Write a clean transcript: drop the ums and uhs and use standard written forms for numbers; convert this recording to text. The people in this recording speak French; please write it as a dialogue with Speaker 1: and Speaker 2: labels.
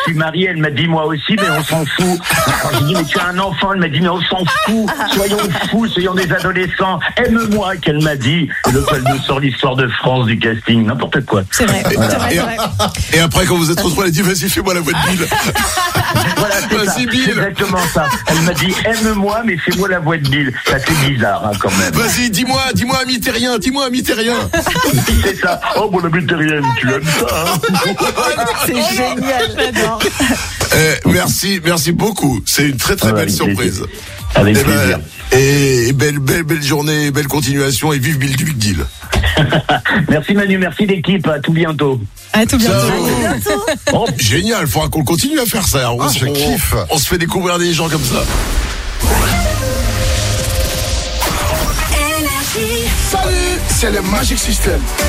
Speaker 1: suis marié, elle m'a dit moi aussi, mais on s'en fout. Quand j'ai dit mais tu as un enfant, elle m'a dit mais on s'en fout. Soyons fous, soyons des adolescents. Aime-moi, qu'elle m'a dit. Et le elle nous sort l'histoire de France du casting, n'importe quoi.
Speaker 2: C'est vrai, c'est vrai.
Speaker 3: Et après, quand vous êtes retrouvés, elle a dit, vas-y, fais-moi la voix de Bill.
Speaker 1: Voilà, c'est ça. C'est exactement ça. Elle m'a dit, aime-moi, mais fais-moi la voix de Bill. Ça fait bizarre, hein, quand même.
Speaker 3: Vas-y, dis-moi, ami terrien,
Speaker 1: C'est ça. Oh, mon ami terrien, tu aimes ça, hein?
Speaker 2: C'est génial, j'adore.
Speaker 3: Merci beaucoup. C'est une très belle surprise.
Speaker 1: Avec plaisir.
Speaker 3: Et belle journée, belle continuation et vive Bill du Big Deal.
Speaker 1: Merci Manu, merci l'équipe, à tout bientôt.
Speaker 2: À tout bientôt.
Speaker 3: Oh, génial, faudra qu'on continue à faire ça.
Speaker 4: Je kiffe.
Speaker 3: On se fait découvrir des gens comme ça.
Speaker 4: Salut, c'est le Magic System.